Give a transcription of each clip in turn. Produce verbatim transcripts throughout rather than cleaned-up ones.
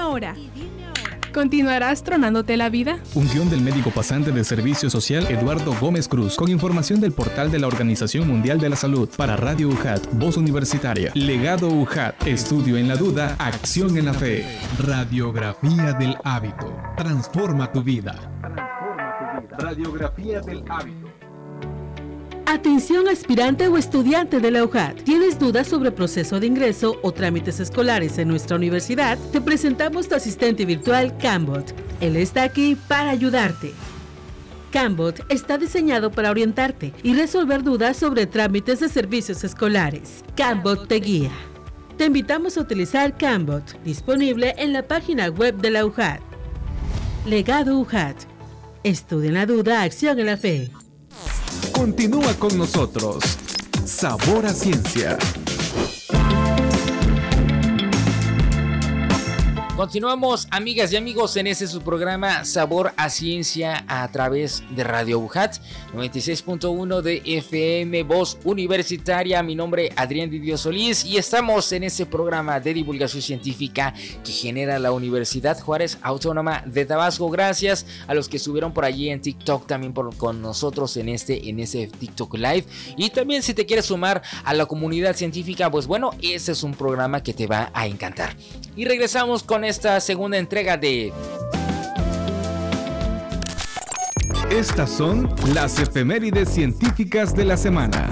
ahora. ¿Continuarás tronándote la vida? Un guión del médico pasante de Servicio Social Eduardo Gómez Cruz, con información del portal de la Organización Mundial de la Salud, para Radio U J A T, Voz Universitaria. Legado U J A T, estudio en la duda, acción en la fe. Radiografía del hábito, transforma tu vida. Radiografía del hábito. Atención aspirante o estudiante de la U J A T. ¿Tienes dudas sobre proceso de ingreso o trámites escolares en nuestra universidad? Te presentamos tu asistente virtual Cambot. Él está aquí para ayudarte. Cambot está diseñado para orientarte y resolver dudas sobre trámites de servicios escolares. Cambot te guía. Te invitamos a utilizar Cambot, disponible en la página web de la U J A T. Legado U J A T. Estudia en la duda, acción en la fe. Continúa con nosotros. Sabor a Ciencia. Continuamos, amigas y amigos, en este su programa Sabor a Ciencia a través de Radio U J A T noventa y seis punto uno de F M, Voz Universitaria. Mi nombre es Adrián Didio Solís y estamos en este programa de divulgación científica que genera la Universidad Juárez Autónoma de Tabasco. Gracias a los que estuvieron por allí en TikTok también por, con nosotros en este, en ese TikTok Live. Y también si te quieres sumar a la comunidad científica, pues bueno, este es un programa que te va a encantar. Y regresamos con esta segunda entrega de... Estas son las efemérides científicas de la semana.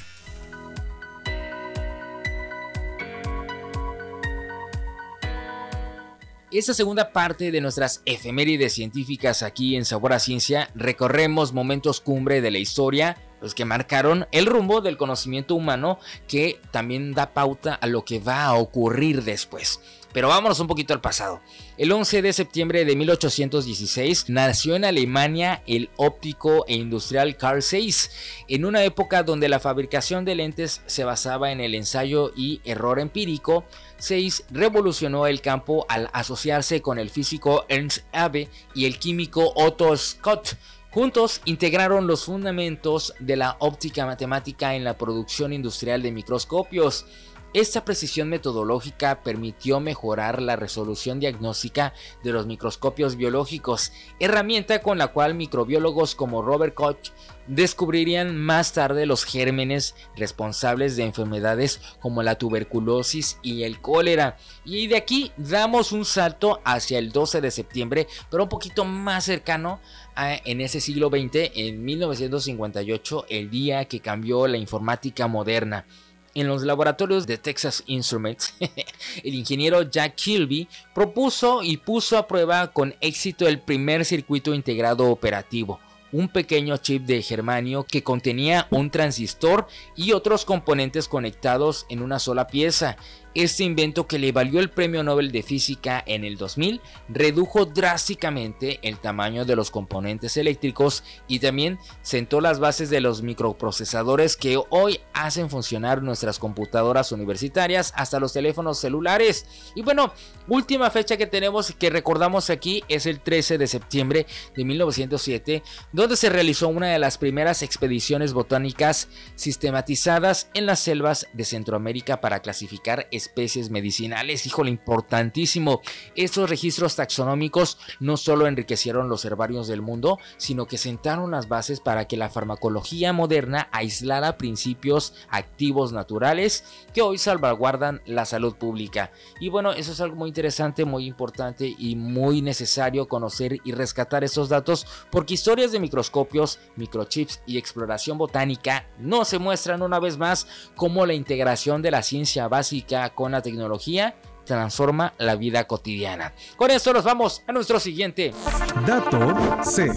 Esta segunda parte de nuestras efemérides científicas aquí en Sabor a Ciencia, recorremos momentos cumbre de la historia, los que marcaron el rumbo del conocimiento humano, que también da pauta a lo que va a ocurrir después. Pero vámonos un poquito al pasado. El once de septiembre de mil ochocientos dieciséis nació en Alemania el óptico e industrial Carl Zeiss, en una época donde la fabricación de lentes se basaba en el ensayo y error empírico. Zeiss revolucionó el campo al asociarse con el físico Ernst Abbe y el químico Otto Scott. Juntos integraron los fundamentos de la óptica matemática en la producción industrial de microscopios. Esta precisión metodológica permitió mejorar la resolución diagnóstica de los microscopios biológicos, herramienta con la cual microbiólogos como Robert Koch descubrirían más tarde los gérmenes responsables de enfermedades como la tuberculosis y el cólera. Y de aquí damos un salto hacia el doce de septiembre, pero un poquito más cercano a, en ese siglo veinte, en mil novecientos cincuenta y ocho, el día que cambió la informática moderna. En los laboratorios de Texas Instruments, el ingeniero Jack Kilby propuso y puso a prueba con éxito el primer circuito integrado operativo, un pequeño chip de germanio que contenía un transistor y otros componentes conectados en una sola pieza. Este invento, que le valió el Premio Nobel de Física en el dos mil, redujo drásticamente el tamaño de los componentes eléctricos y también sentó las bases de los microprocesadores que hoy hacen funcionar nuestras computadoras universitarias hasta los teléfonos celulares. Y bueno, última fecha que tenemos, que recordamos aquí, es el trece de septiembre de mil novecientos siete, donde se realizó una de las primeras expediciones botánicas sistematizadas en las selvas de Centroamérica para clasificar especies medicinales. Híjole, importantísimo. Estos registros taxonómicos no solo enriquecieron los herbarios del mundo, sino que sentaron las bases para que la farmacología moderna aislara principios activos naturales que hoy salvaguardan la salud pública. Y bueno, eso es algo muy interesante, muy importante y muy necesario conocer y rescatar estos datos, porque historias de microscopios, microchips y exploración botánica no se muestran una vez más cómo la integración de la ciencia básica con la tecnología transforma la vida cotidiana. Con esto nos vamos a nuestro siguiente Dato C.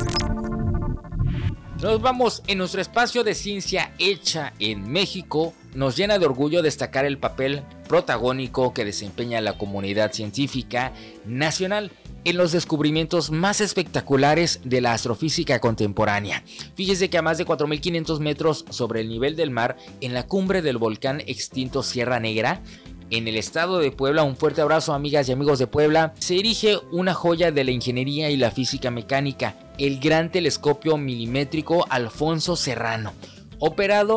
Nos vamos en nuestro espacio de ciencia hecha en México. Nos llena de orgullo destacar el papel protagónico que desempeña la comunidad científica nacional en los descubrimientos más espectaculares de la astrofísica contemporánea. Fíjese que a más de cuatro mil quinientos metros sobre el nivel del mar, en la cumbre del volcán extinto Sierra Negra, en el estado de Puebla, un fuerte abrazo, amigas y amigos de Puebla, se erige una joya de la ingeniería y la física mecánica, el gran telescopio milimétrico Alfonso Serrano, operado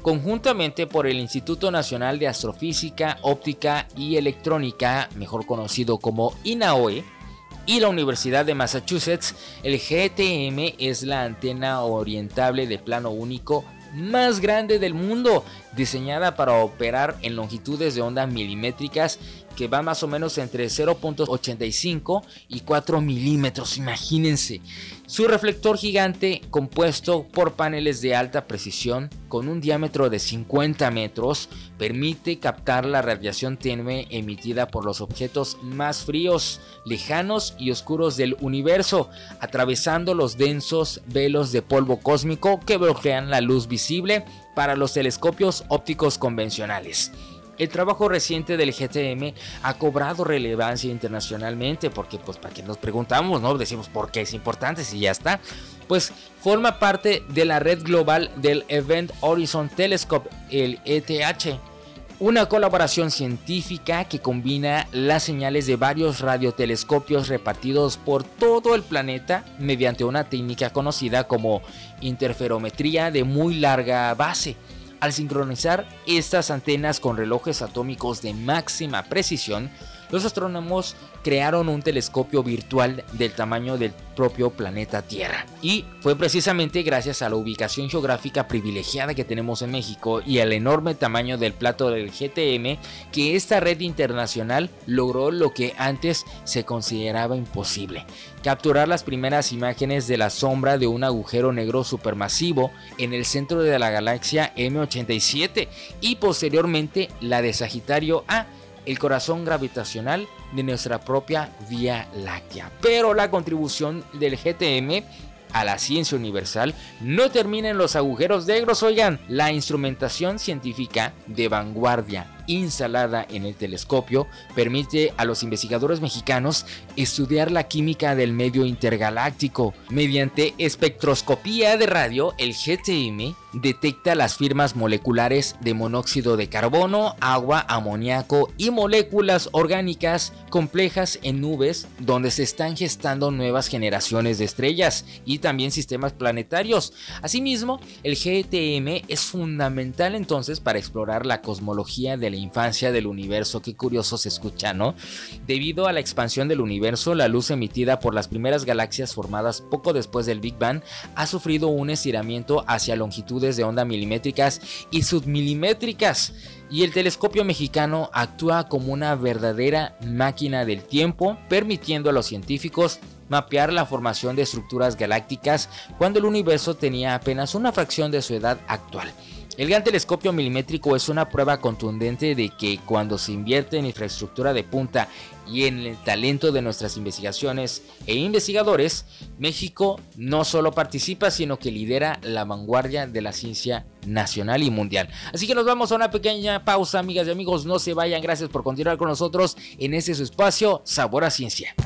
conjuntamente por el Instituto Nacional de Astrofísica, Óptica y Electrónica, mejor conocido como INAOE, y la Universidad de Massachusetts. El G T M es la antena orientable de plano único más grande del mundo, diseñada para operar en longitudes de onda milimétricas que va más o menos entre cero punto ochenta y cinco y cuatro milímetros, imagínense. Su reflector gigante, compuesto por paneles de alta precisión con un diámetro de cincuenta metros, permite captar la radiación tenue emitida por los objetos más fríos, lejanos y oscuros del universo, atravesando los densos velos de polvo cósmico que bloquean la luz visible para los telescopios ópticos convencionales. El trabajo reciente del G T M ha cobrado relevancia internacionalmente porque, pues, para que nos preguntamos, ¿no? Decimos por qué es importante si ya está. Pues forma parte de la red global del Event Horizon Telescope, el E T H, una colaboración científica que combina las señales de varios radiotelescopios repartidos por todo el planeta mediante una técnica conocida como interferometría de muy larga base. Al sincronizar estas antenas con relojes atómicos de máxima precisión, los astrónomos crearon un telescopio virtual del tamaño del propio planeta Tierra. Y fue precisamente gracias a la ubicación geográfica privilegiada que tenemos en México y al enorme tamaño del plato del G T M que esta red internacional logró lo que antes se consideraba imposible: capturar las primeras imágenes de la sombra de un agujero negro supermasivo en el centro de la galaxia M ochenta y siete y posteriormente la de Sagitario A, el corazón gravitacional de nuestra propia Vía Láctea. Pero la contribución del G T M a la ciencia universal no termina en los agujeros negros, oigan. La instrumentación científica de vanguardia instalada en el telescopio permite a los investigadores mexicanos estudiar la química del medio intergaláctico. Mediante espectroscopía de radio, el G T M detecta las firmas moleculares de monóxido de carbono, agua, amoníaco y moléculas orgánicas complejas en nubes donde se están gestando nuevas generaciones de estrellas y también sistemas planetarios. Asimismo, el G T M es fundamental entonces para explorar la cosmología de la infancia del universo. Qué curioso se escucha, ¿no? Debido a la expansión del universo, la luz emitida por las primeras galaxias formadas poco después del Big Bang ha sufrido un estiramiento hacia longitudes de onda milimétricas y submilimétricas, y el telescopio mexicano actúa como una verdadera máquina del tiempo, permitiendo a los científicos mapear la formación de estructuras galácticas cuando el universo tenía apenas una fracción de su edad actual. El gran telescopio milimétrico es una prueba contundente de que cuando se invierte en infraestructura de punta y en el talento de nuestras investigaciones e investigadores, México no solo participa, sino que lidera la vanguardia de la ciencia nacional y mundial. Así que nos vamos a una pequeña pausa, amigas y amigos, no se vayan. Gracias por continuar con nosotros en este su espacio Sabor a Ciencia.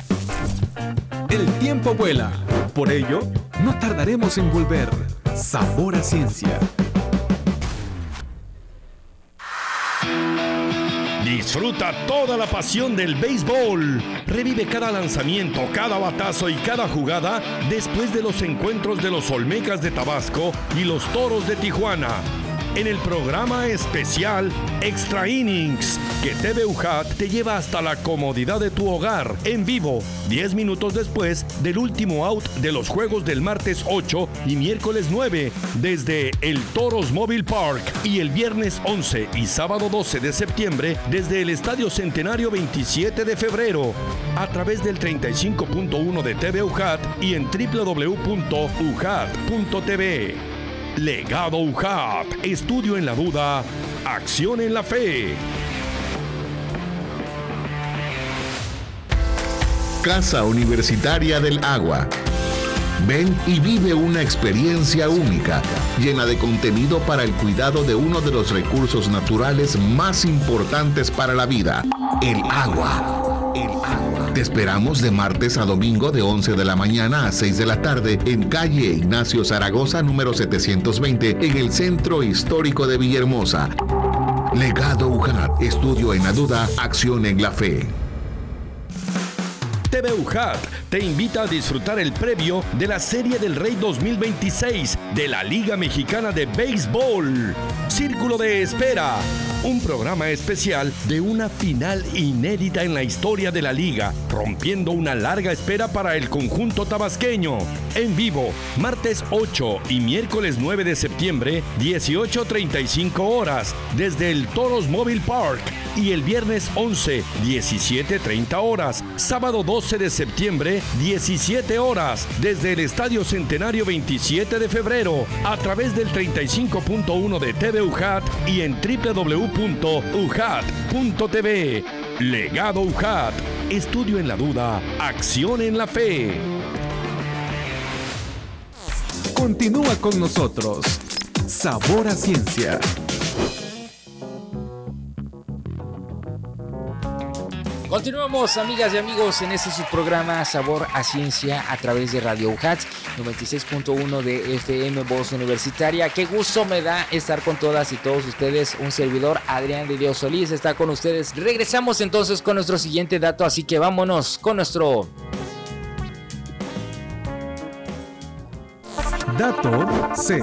El tiempo vuela, por ello no tardaremos en volver. Sabor a Ciencia. Disfruta toda la pasión del béisbol. Revive cada lanzamiento, cada batazo y cada jugada después de los encuentros de los Olmecas de Tabasco y los Toros de Tijuana. En el programa especial Extra Innings, que T V U J A T te lleva hasta la comodidad de tu hogar, en vivo, diez minutos después del último out de los juegos del martes ocho y miércoles nueve, desde el Toros Mobile Park, y el viernes once y sábado doce de septiembre, desde el Estadio Centenario veintisiete de febrero, a través del treinta y cinco punto uno de T V U J A T y en doble u doble u doble u punto u j a t punto t v. Legado U J A T, estudio en la duda, acción en la fe. Casa Universitaria del Agua. Ven y vive una experiencia única, llena de contenido para el cuidado de uno de los recursos naturales más importantes para la vida, el agua. El agua. Te esperamos de martes a domingo de once de la mañana a seis de la tarde en calle Ignacio Zaragoza número setecientos veinte en el Centro Histórico de Villahermosa. Legado U J A T, estudio en la duda, acción en la fe. T V U J A T te invita a disfrutar el previo de la Serie del Rey dos mil veintiséis de la Liga Mexicana de Béisbol. Círculo de Espera, un programa especial de una final inédita en la historia de la liga, rompiendo una larga espera para el conjunto tabasqueño. En vivo, martes ocho y miércoles nueve de septiembre, dieciocho treinta y cinco horas, desde el Toros Mobile Park, y el viernes once, diecisiete treinta horas, sábado doce de septiembre, diecisiete horas, desde el Estadio Centenario veintisiete de febrero, a través del treinta y cinco punto uno de T V U J A T y en doble u doble u doble u punto u j a t punto t v. Legado U J A T, estudio en la duda, acción en la fe. Continúa con nosotros. Sabor a Ciencia. Continuamos, amigas y amigos, en este subprograma Sabor a Ciencia a través de Radio U J A T noventa y seis punto uno de F M, Voz Universitaria. Qué gusto me da estar con todas y todos ustedes. Un servidor, Adrián de Dios Solís, está con ustedes. Regresamos entonces con nuestro siguiente dato, así que vámonos con nuestro Dato C.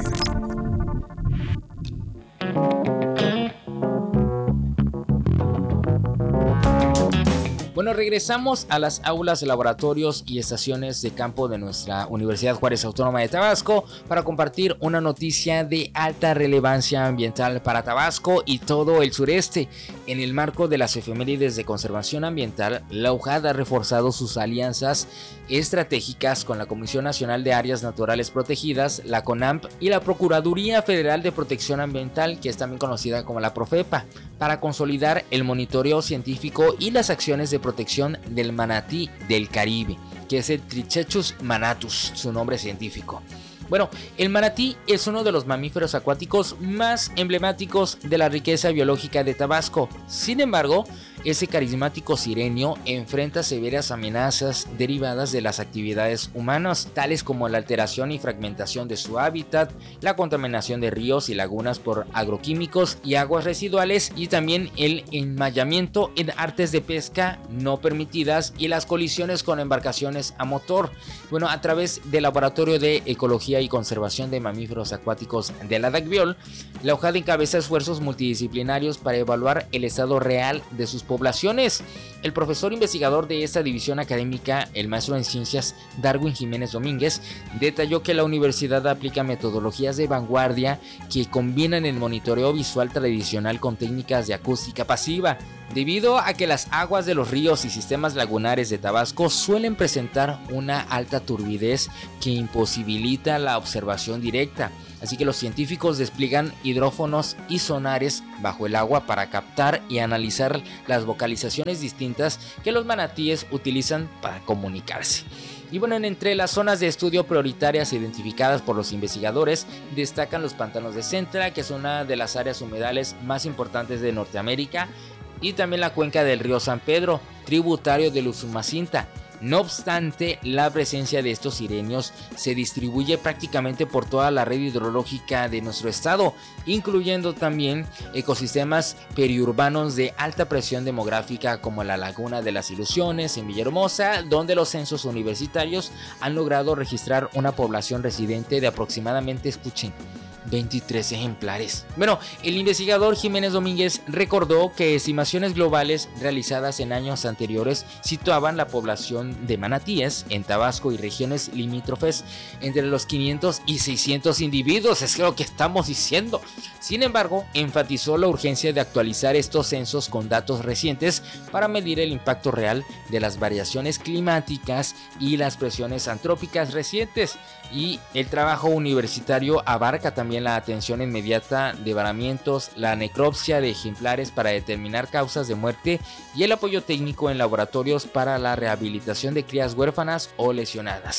Bueno, regresamos a las aulas, laboratorios y estaciones de campo de nuestra Universidad Juárez Autónoma de Tabasco para compartir una noticia de alta relevancia ambiental para Tabasco y todo el sureste. En el marco de las efemérides de conservación ambiental, la U J A T ha reforzado sus alianzas estratégicas con la Comisión Nacional de Áreas Naturales Protegidas, la CONAMP y la Procuraduría Federal de Protección Ambiental, que es también conocida como la Profepa, para consolidar el monitoreo científico y las acciones de protección del manatí del Caribe, que es el Trichechus manatus, su nombre científico. Bueno, el manatí es uno de los mamíferos acuáticos más emblemáticos de la riqueza biológica de Tabasco. Sin embargo, ese carismático sirenio enfrenta severas amenazas derivadas de las actividades humanas, tales como la alteración y fragmentación de su hábitat, la contaminación de ríos y lagunas por agroquímicos y aguas residuales, y también el enmayamiento en artes de pesca no permitidas y las colisiones con embarcaciones a motor. Bueno, a través del Laboratorio de Ecología y Conservación de Mamíferos Acuáticos de la DACBIOL, la U J A T encabeza esfuerzos multidisciplinarios para evaluar el estado real de sus poblaciones. El profesor investigador de esta división académica, el maestro en ciencias Darwin Jiménez Domínguez, detalló que la universidad aplica metodologías de vanguardia que combinan el monitoreo visual tradicional con técnicas de acústica pasiva, debido a que las aguas de los ríos y sistemas lagunares de Tabasco suelen presentar una alta turbidez que imposibilita la observación directa. Así que los científicos despliegan hidrófonos y sonares bajo el agua para captar y analizar las vocalizaciones distintas que los manatíes utilizan para comunicarse. Y bueno, entre las zonas de estudio prioritarias identificadas por los investigadores destacan los pantanos de Centra, que es una de las áreas humedales más importantes de Norteamérica, y también la cuenca del río San Pedro, tributario del Usumacinta. No obstante, la presencia de estos sirenios se distribuye prácticamente por toda la red hidrológica de nuestro estado, incluyendo también ecosistemas periurbanos de alta presión demográfica como la Laguna de las Ilusiones en Villahermosa, donde los censos universitarios han logrado registrar una población residente de aproximadamente, escuchen, veintitrés ejemplares. Bueno, el investigador Jiménez Domínguez recordó que estimaciones globales realizadas en años anteriores situaban la población de manatíes en Tabasco y regiones limítrofes entre los quinientos y seiscientos individuos, es lo que estamos diciendo. Sin embargo, enfatizó la urgencia de actualizar estos censos con datos recientes para medir el impacto real de las variaciones climáticas y las presiones antrópicas recientes. Y el trabajo universitario abarca también la atención inmediata de varamientos, la necropsia de ejemplares para determinar causas de muerte y el apoyo técnico en laboratorios para la rehabilitación de crías huérfanas o lesionadas.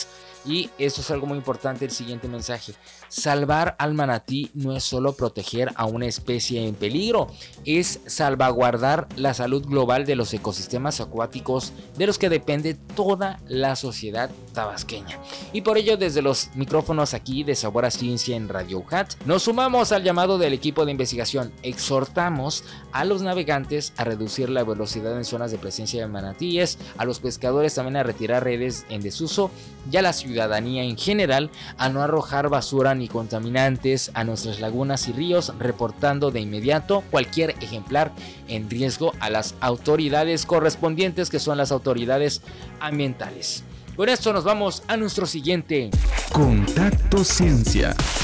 Y eso es algo muy importante, el siguiente mensaje. Salvar al manatí no es solo proteger a una especie en peligro, es salvaguardar la salud global de los ecosistemas acuáticos de los que depende toda la sociedad tabasqueña. Y por ello, desde los micrófonos aquí de Sabor a Ciencia en Radio U J A T, nos sumamos al llamado del equipo de investigación. Exhortamos a los navegantes a reducir la velocidad en zonas de presencia de manatíes, a los pescadores también a retirar redes en desuso y a la ciudadanía en general a no arrojar basura ni contaminantes a nuestras lagunas y ríos, reportando de inmediato cualquier ejemplar en riesgo a las autoridades correspondientes, que son las autoridades ambientales. Con esto nos vamos a nuestro siguiente Contacto Ciencia.